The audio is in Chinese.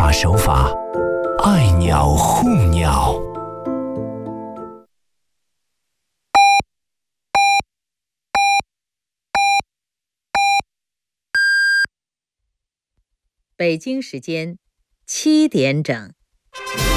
法手法，爱鸟护鸟。 北京时间7点整。